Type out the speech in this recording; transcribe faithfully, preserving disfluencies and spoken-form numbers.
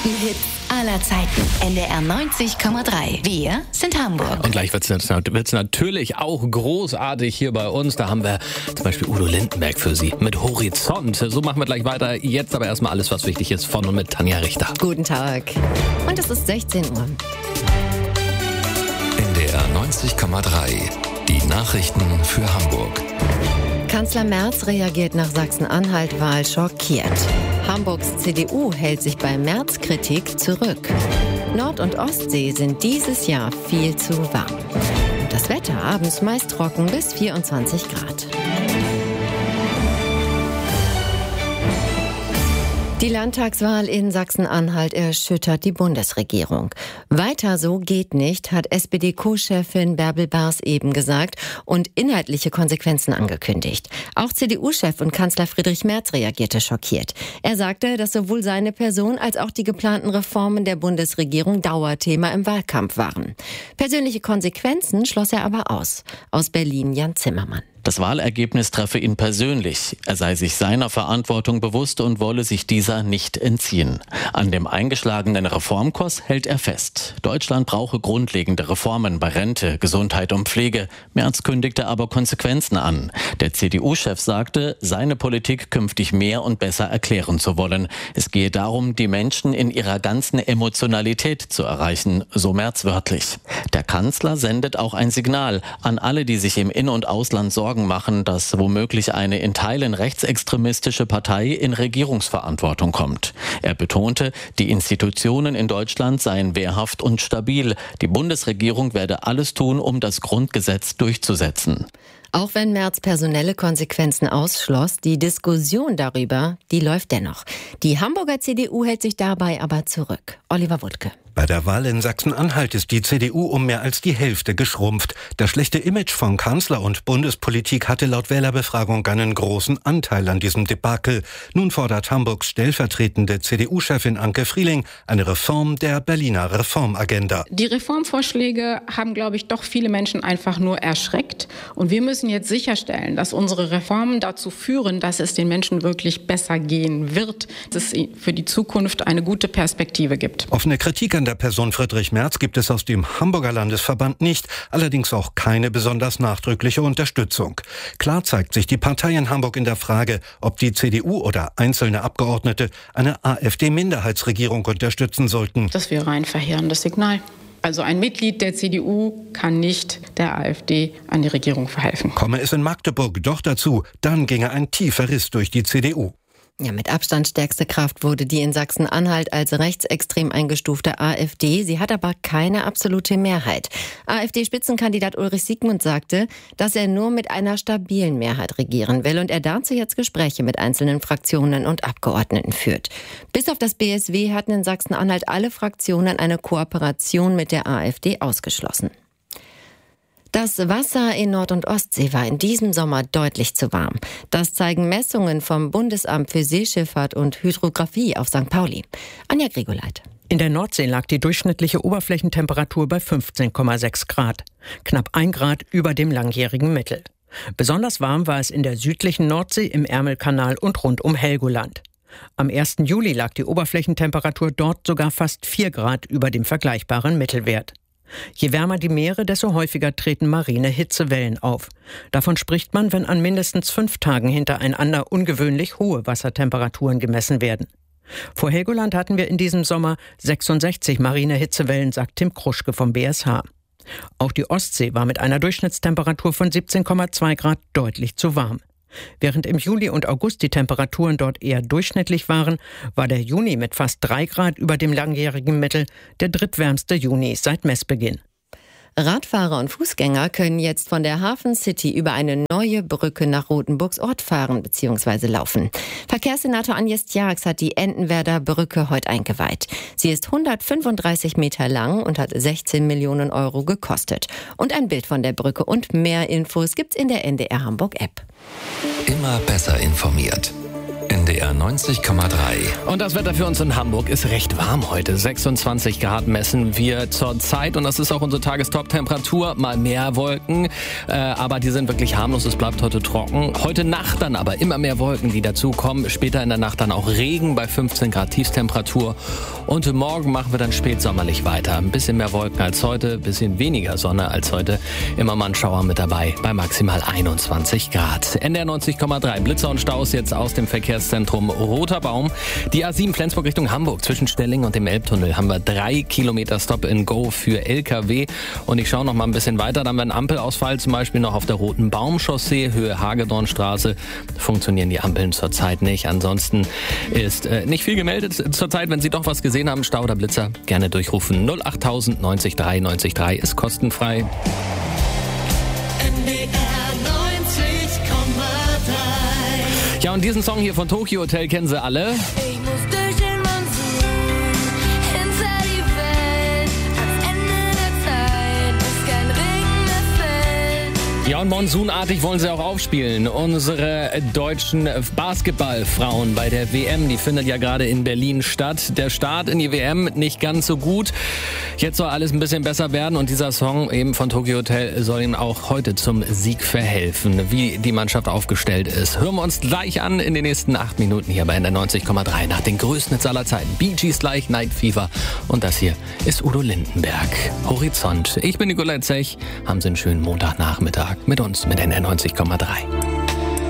besten Hits aller Zeiten. N D R neunzig Komma drei. Wir sind Hamburg. Und gleich wird es natürlich auch großartig hier bei uns. Da haben wir zum Beispiel Udo Lindenberg für Sie mit Horizont. So machen wir gleich weiter. Jetzt aber erstmal alles, was wichtig ist, von und mit Tanja Richter. Guten Tag. Und es ist sechzehn Uhr. N D R neunzig Komma drei. Die Nachrichten für Hamburg. Kanzler Merz reagiert nach Sachsen-Anhalt-Wahl schockiert. Hamburgs C D U hält sich bei Merz-Kritik zurück. Nord- und Ostsee sind dieses Jahr viel zu warm. Und das Wetter abends meist trocken bis vierundzwanzig Grad. Die Landtagswahl in Sachsen-Anhalt erschüttert die Bundesregierung. Weiter so geht nicht, hat S P D-Co-Chefin Bärbel Bars eben gesagt und inhaltliche Konsequenzen angekündigt. Auch C D U-Chef und Kanzler Friedrich Merz reagierte schockiert. Er sagte, dass sowohl seine Person als auch die geplanten Reformen der Bundesregierung Dauerthema im Wahlkampf waren. Persönliche Konsequenzen schloss er aber aus. Aus Berlin Jan Zimmermann. Das Wahlergebnis treffe ihn persönlich. Er sei sich seiner Verantwortung bewusst und wolle sich dieser nicht entziehen. An dem eingeschlagenen Reformkurs hält er fest. Deutschland brauche grundlegende Reformen bei Rente, Gesundheit und Pflege. Merz kündigte aber Konsequenzen an. Der C D U-Chef sagte, seine Politik künftig mehr und besser erklären zu wollen. Es gehe darum, die Menschen in ihrer ganzen Emotionalität zu erreichen, so Merz wörtlich. Der Kanzler sendet auch ein Signal an alle, die sich im In- und Ausland Sorgen machen, dass womöglich eine in Teilen rechtsextremistische Partei in Regierungsverantwortung kommt. Er betonte, die Institutionen in Deutschland seien wehrhaft und stabil. Die Bundesregierung werde alles tun, um das Grundgesetz durchzusetzen. Auch wenn Merz personelle Konsequenzen ausschloss, die Diskussion darüber, die läuft dennoch. Die Hamburger C D U hält sich dabei aber zurück. Oliver Wuttke. Bei der Wahl in Sachsen-Anhalt ist die C D U um mehr als die Hälfte geschrumpft. Das schlechte Image von Kanzler und Bundespolitik hatte laut Wählerbefragung einen großen Anteil an diesem Debakel. Nun fordert Hamburgs stellvertretende C D U-Chefin Anke Frieling eine Reform der Berliner Reformagenda. Die Reformvorschläge haben, glaube ich, doch viele Menschen einfach nur erschreckt. Und wir müssen jetzt sicherstellen, dass unsere Reformen dazu führen, dass es den Menschen wirklich besser gehen wird, dass es für die Zukunft eine gute Perspektive gibt. Offene Kritik an der Person Friedrich Merz gibt es aus dem Hamburger Landesverband nicht, allerdings auch keine besonders nachdrückliche Unterstützung. Klar zeigt sich die Partei in Hamburg in der Frage, ob die C D U oder einzelne Abgeordnete eine AfD-Minderheitsregierung unterstützen sollten. Das wäre ein verheerendes Signal. Also ein Mitglied der C D U kann nicht der AfD an die Regierung verhelfen. Komme es in Magdeburg doch dazu, dann ginge ein tiefer Riss durch die C D U. Ja, mit Abstand stärkste Kraft wurde die in Sachsen-Anhalt als rechtsextrem eingestufte AfD. Sie hat aber keine absolute Mehrheit. AfD-Spitzenkandidat Ulrich Siegmund sagte, dass er nur mit einer stabilen Mehrheit regieren will und er dazu jetzt Gespräche mit einzelnen Fraktionen und Abgeordneten führt. Bis auf das B S W hatten in Sachsen-Anhalt alle Fraktionen eine Kooperation mit der AfD ausgeschlossen. Das Wasser in Nord- und Ostsee war in diesem Sommer deutlich zu warm. Das zeigen Messungen vom Bundesamt für Seeschifffahrt und Hydrographie auf Sankt Pauli. Anja Grigoleit. In der Nordsee lag die durchschnittliche Oberflächentemperatur bei fünfzehn Komma sechs Grad. Knapp ein Grad über dem langjährigen Mittel. Besonders warm war es in der südlichen Nordsee, im Ärmelkanal und rund um Helgoland. Am ersten Juli lag die Oberflächentemperatur dort sogar fast vier Grad über dem vergleichbaren Mittelwert. Je wärmer die Meere, desto häufiger treten marine Hitzewellen auf. Davon spricht man, wenn an mindestens fünf Tagen hintereinander ungewöhnlich hohe Wassertemperaturen gemessen werden. Vor Helgoland hatten wir in diesem Sommer sechsundsechzig marine Hitzewellen, sagt Tim Kruschke vom B S H. Auch die Ostsee war mit einer Durchschnittstemperatur von siebzehn Komma zwei Grad deutlich zu warm. Während im Juli und August die Temperaturen dort eher durchschnittlich waren, war der Juni mit fast drei Grad über dem langjährigen Mittel der drittwärmste Juni seit Messbeginn. Radfahrer und Fußgänger können jetzt von der Hafen City über eine neue Brücke nach Rothenburgs Ort fahren bzw. laufen. Verkehrssenator Agnes Tjax hat die Entenwerder Brücke heute eingeweiht. Sie ist hundertfünfunddreißig Meter lang und hat sechzehn Millionen Euro gekostet. Und ein Bild von der Brücke und mehr Infos gibt's in der N D R Hamburg App. Immer besser informiert. N D R neunzig Komma drei. Und das Wetter für uns in Hamburg ist recht warm heute. sechsundzwanzig Grad messen wir zur Zeit und das ist auch unsere Tagestop-Temperatur. Mal mehr Wolken, äh, aber die sind wirklich harmlos. Es bleibt heute trocken. Heute Nacht dann aber immer mehr Wolken, die dazukommen. Später in der Nacht dann auch Regen bei fünfzehn Grad Tiefstemperatur. Und morgen machen wir dann spätsommerlich weiter. Ein bisschen mehr Wolken als heute, ein bisschen weniger Sonne als heute. Immer mal ein Schauer mit dabei bei maximal einundzwanzig Grad. N D R neunzig Komma drei. Blitzer und Staus jetzt aus dem Verkehrszentrum Roter Baum. Die A sieben Flensburg Richtung Hamburg. Zwischen Stelling und dem Elbtunnel haben wir drei Kilometer Stop-and-Go für L K W. Und ich schaue noch mal ein bisschen weiter. Da haben wir einen Ampelausfall, zum Beispiel noch auf der Roten Baumchaussee, Höhe Hagedornstraße. Funktionieren die Ampeln zurzeit nicht. Ansonsten ist äh, nicht viel gemeldet zurzeit. Wenn Sie doch was gesehen haben, Stau oder Blitzer, gerne durchrufen. null acht tausend neunzig drei neunzig drei ist kostenfrei. Ja, und diesen Song hier von Tokyo Hotel kennen Sie alle. Ich muss durch den Monsun, hinter die Welt, ans Ende der Zeit, bis kein Regen mehr fällt. Ja, und monsunartig wollen sie auch aufspielen. Unsere deutschen Basketballfrauen bei der W M, die findet ja gerade in Berlin statt. Der Start in die W M nicht ganz so gut. Jetzt soll alles ein bisschen besser werden und dieser Song eben von Tokyo Hotel soll ihm auch heute zum Sieg verhelfen. Wie die Mannschaft aufgestellt ist, hören wir uns gleich an in den nächsten acht Minuten hier bei N D R neunzig Komma drei nach den größten Hits aller Zeiten. Bee Gees gleich, Night Fever und das hier ist Udo Lindenberg. Horizont. Ich bin Nikolai Zech. Haben Sie einen schönen Montagnachmittag mit uns mit N D R neunzig Komma drei.